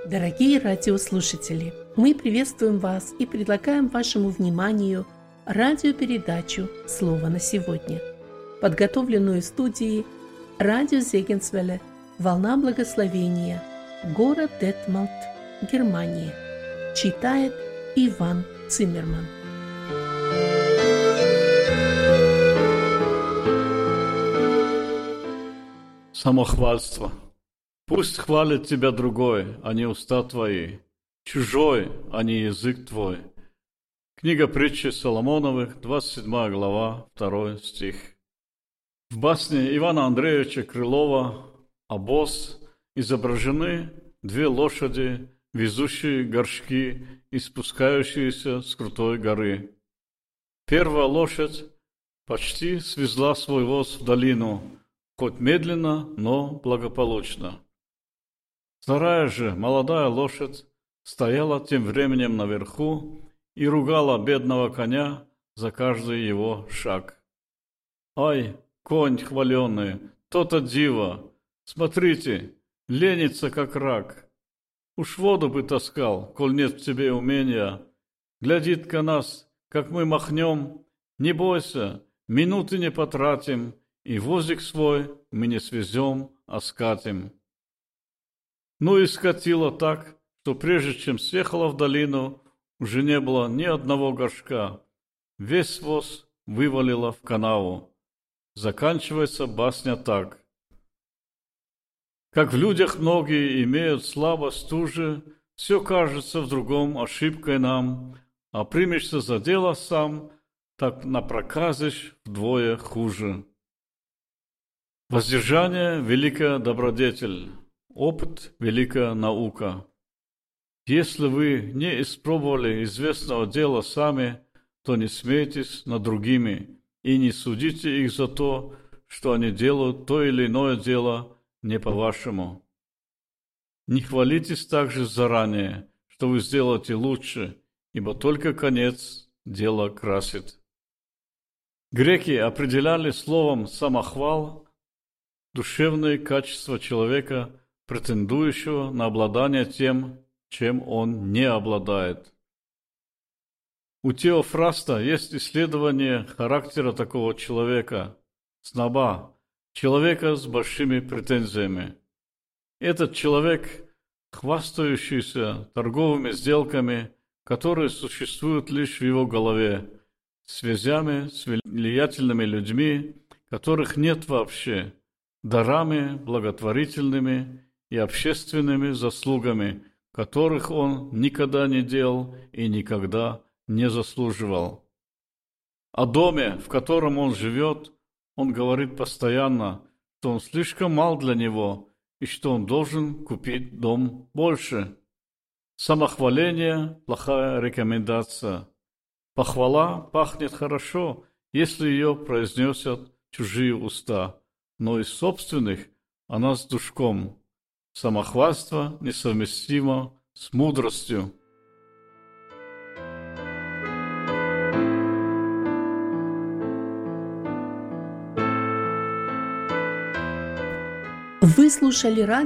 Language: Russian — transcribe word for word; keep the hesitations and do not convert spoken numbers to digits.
Дорогие радиослушатели, мы приветствуем вас и предлагаем вашему вниманию радиопередачу «Слово на сегодня», подготовленную студией радио Зегенсвелле «Волна благословения», город Детмалт, Германия. Читает Иван Циммерман. Самохвальство. Пусть хвалит тебя другой, а не уста твои, чужой, а не язык твой. Книга притчи Соломоновых, двадцать седьмая глава, второй стих. В басне Ивана Андреевича Крылова «Обоз» изображены две лошади, везущие горшки и спускающиеся с крутой горы. Первая лошадь почти свезла свой воз в долину, хоть медленно, но благополучно. Вторая же, молодая лошадь, стояла тем временем наверху и ругала бедного коня за каждый его шаг. «Ай, конь хваленый, то-то диво! Смотрите, ленится как рак! Уж воду бы таскал, коль нет в тебе умения. Глядит-ка нас, как мы махнем, не бойся, минуты не потратим, и возик свой мы не свезем, а скатим». Ну и скатила так, что прежде чем съехала в долину, уже не было ни одного горшка. Весь воз вывалила в канаву. Заканчивается басня так. Как в людях многие имеют слабость ту же, все кажется в другом ошибкой нам, а примешься за дело сам, так напроказишь вдвое хуже. Воздержание – великая добродетель, опыт – великая наука. Если вы не испробовали известного дела сами, то не смейтесь над другими и не судите их за то, что они делают то или иное дело не по-вашему. Не хвалитесь также заранее, что вы сделаете лучше, ибо только конец дело красит. Греки определяли словом «самохвал» душевные качества человека, претендующего на обладание тем, чем он не обладает. У Теофраста есть исследование характера такого человека, сноба, человека с большими претензиями. Этот человек, хвастающийся торговыми сделками, которые существуют лишь в его голове, связями с влиятельными людьми, которых нет вообще, дарами благотворительными и общественными заслугами, которых он никогда не делал и никогда не заслуживал. О доме, в котором он живет, он говорит постоянно, что он слишком мал для него и что он должен купить дом больше. Самохваление – плохая рекомендация. Похвала пахнет хорошо, если ее произносят чужие уста, но из собственных она с душком. Самохвальство несовместимо с мудростью. Вы слушали радио